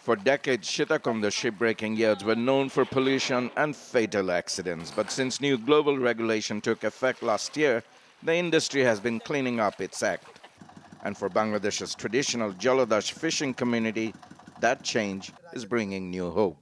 For decades, Sitakunta shipbreaking yards were known for pollution and fatal accidents. But since new global regulation took effect last year, the industry has been cleaning up its act. And for Bangladesh's traditional Jolodash fishing community, that change is bringing new hope.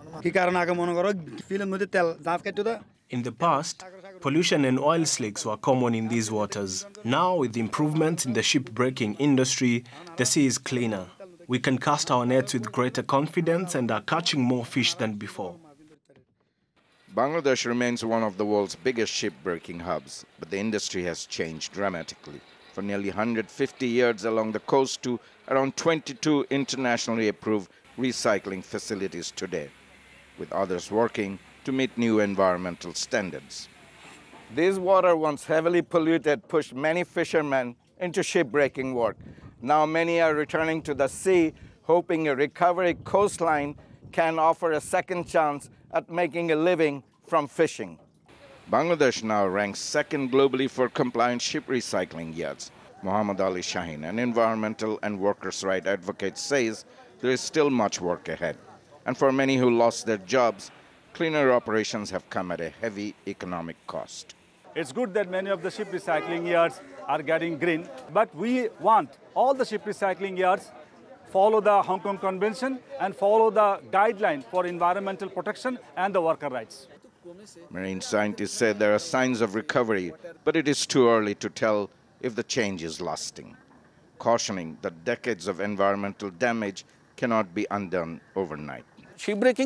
In the past, pollution and oil slicks were common in these waters. Now, with improvements in the shipbreaking industry, the sea is cleaner. We can cast our nets with greater confidence and are catching more fish than before. Bangladesh remains one of the world's biggest shipbreaking hubs, but the industry has changed dramatically. From nearly 150 yards along the coast to around 22 internationally approved recycling facilities today, with others working to meet new environmental standards. This water, once heavily polluted, pushed many fishermen into shipbreaking work. Now many are returning to the sea, hoping a recovery coastline can offer a second chance at making a living from fishing. Bangladesh now ranks second globally for compliant ship recycling yards. Muhammad Ali Shaheen, an environmental and workers' rights advocate, says there is still much work ahead. And for many who lost their jobs, cleaner operations have come at a heavy economic cost. It's good that many of the ship recycling yards are getting green, but we want all the ship recycling yards follow the Hong Kong Convention and follow the guideline for environmental protection and the worker rights. Marine scientists say there are signs of recovery, but it is too early to tell if the change is lasting, cautioning that decades of environmental damage cannot be undone overnight. With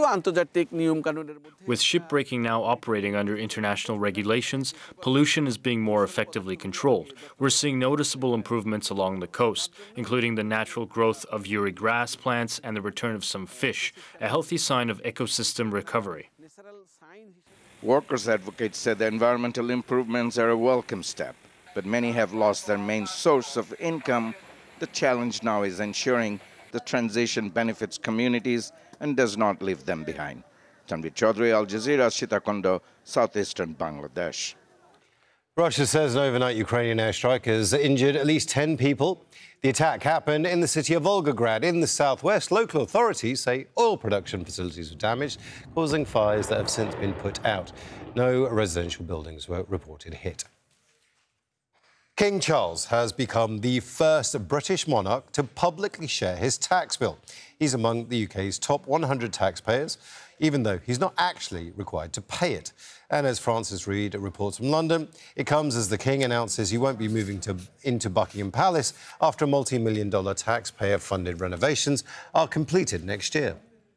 shipbreaking now operating under international regulations, pollution is being more effectively controlled. We're seeing noticeable improvements along the coast, including the natural growth of Uri grass plants and the return of some fish, a healthy sign of ecosystem recovery. Workers' advocates said the environmental improvements are a welcome step, but many have lost their main source of income. The challenge now is ensuring the transition benefits communities and does not leave them behind. Tanvir Chaudhary, Al Jazeera, Sitakunta, southeastern Bangladesh. Russia says an overnight Ukrainian airstrike has injured at least 10 people. The attack happened in the city of Volgograd in the southwest. Local authorities say oil production facilities were damaged, causing fires that have since been put out. No residential buildings were reported hit. King Charles has become the first British monarch to publicly share his tax bill. He's among the UK's top 100 taxpayers, even though he's not actually required to pay it. And as Francis Reid reports from London, it comes as the King announces he won't be moving into Buckingham Palace after multi-million-dollar taxpayer-funded renovations are completed next year.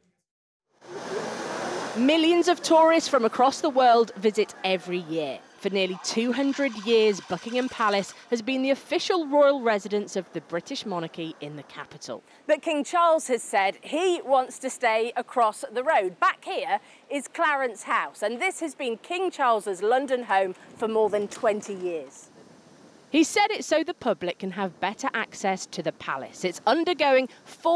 Millions of tourists from across the world visit every year. For nearly 200 years, Buckingham Palace has been the official royal residence of the British monarchy in the capital. But King Charles has said he wants to stay across the road. Back here is Clarence House, and this has been King Charles's London home for more than 20 years. He said it so the public can have better access to the palace. It's undergoing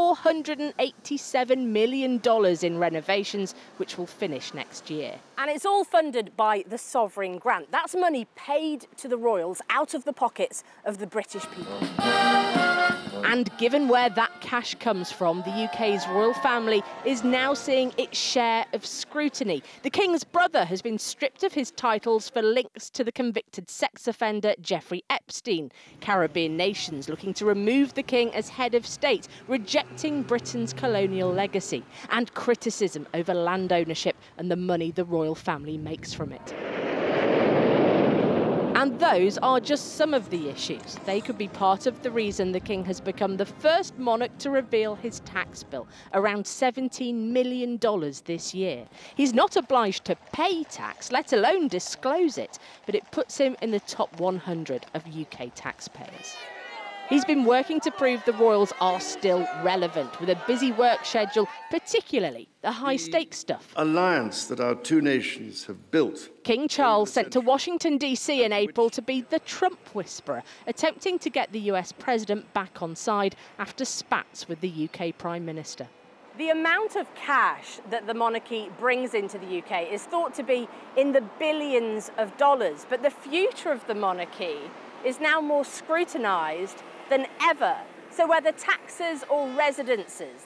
$487 million in renovations, which will finish next year. And it's all funded by the sovereign grant. That's money paid to the royals out of the pockets of the British people. And given where that cash comes from, the UK's royal family is now seeing its share of scrutiny. The King's brother has been stripped of his titles for links to the convicted sex offender Jeffrey Epstein. Caribbean nations looking to remove the King as head of state, rejecting Britain's colonial legacy, and criticism over land ownership and the money the royal family makes from it. And those are just some of the issues. They could be part of the reason the King has become the first monarch to reveal his tax bill, around $17 million this year. He's not obliged to pay tax, let alone disclose it, but it puts him in the top 100 of UK taxpayers. He's been working to prove the royals are still relevant, with a busy work schedule, particularly the high-stakes stuff. Alliance that our two nations have built. King Charles sent to Washington, D.C. in April to be the Trump whisperer, attempting to get the US president back on side after spats with the UK Prime Minister. The amount of cash that the monarchy brings into the UK is thought to be in the billions of dollars, but the future of the monarchy is now more scrutinised than ever. So whether taxes or residences,